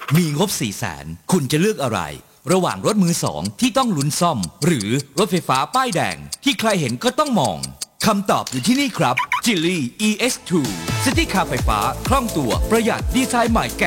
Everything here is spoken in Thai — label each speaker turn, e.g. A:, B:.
A: มีงบ 400,000 คุณจะเลือกอะไร ระหว่างรถมือสองที่ต้องลุ้นซ่อม หรือรถไฟฟ้าป้ายแดงที่ใครเห็นก็ต้องมองคำตอบอยู่ที่นี่ครับ Geely EX2 ซิตี้คาร์ไฟฟ้าคล่องตัวประหยัดดีไซน์ใหม่แกะ